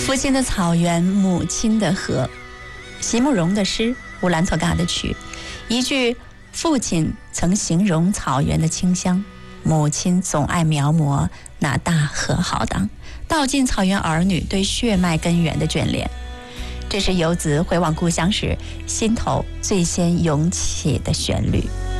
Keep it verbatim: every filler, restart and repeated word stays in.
父亲的草原，母亲的河。席慕容的诗，乌兰托嘎的曲，一句父亲曾形容草原的清香，母亲总爱描摹那大河浩荡，道尽草原儿女对血脉根源的眷恋。这是游子回望故乡时心头最先涌起的旋律。